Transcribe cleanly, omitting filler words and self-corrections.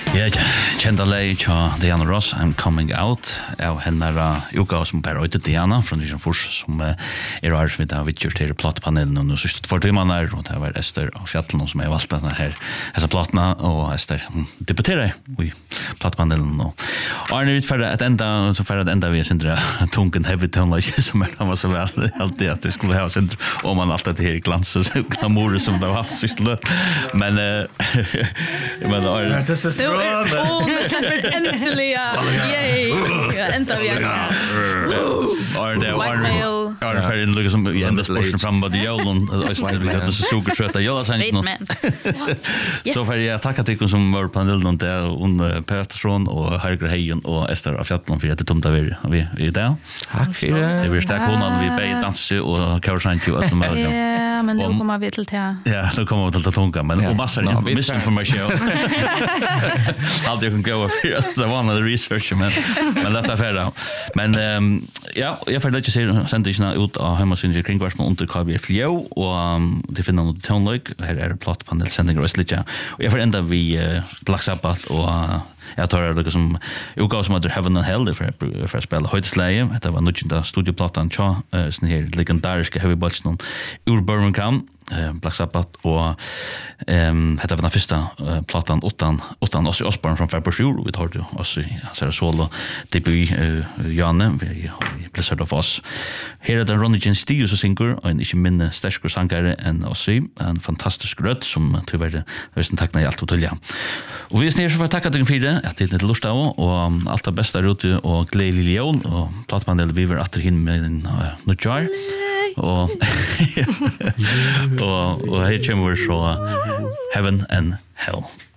Jag kände lei tja Diana Ross, I'm Coming Out, av henne utgave som bare øyde Diana, fra Nysgen Fors, som her som vi har vidtgjort her i platepanelen, og så 2 timer der, og det var Esther og Fjallen som har valgt denne her, disse platene, og Esther debatterer i platepanelen, og Arne utfører et enda, så fører et enda vi sindre tungen heavy tone, som var så vel, alltid at vi skulle ha sindre, og man alltid her i glans og glamour som det var haft, men Arne, vi släpper äntligen. Yay. Äntligen vi är. Arne för in liksom i ända sporten fram med Jolon och så vidare det så suger trötta jag sen så för jag tackar till som var panelen och där och Pettersson och Helge Hejen och Esther av Fjallen för att det tomta vi är där. Tack för det. Det blir starkt hon vi bäj dansa och Caroline ju att man ja men nu kommer vi till det. Ja, då kommer vi till tunga men och massor misinformation. Allt jag kan gå för det var en research men detta färda. Men ja, jag får lägga sig sända ut av hemsidan kring vars man under KB Flow och det finner något tonlike här plattpanel sändningar och lite. Och jag får ända vi Black Sabbath och jag tar det som utgåva som heter Heaven and Hell för att spela höjdsläge. Det var nutjinda studioplattan tja sån här legendariska heavy bollen ur Birmingham. Black Sabbath och det var den första plattan utan Ozzy Osbourne från Fairport Shore vi hörde Ozzy alltså solo debut Janne vi Blizzard of Oz här är den Ronnie James Dio så singer och inte minne starkare sångare än Ozzy en fantastisk röst som tyvärr visst tackna allt till ja och vi snär så för tacka dig för det att det är lust och allt det bästa ute och glädjelig jul och plattpanel vi var åter in med en nutjar och här kommer så Heaven and Hell.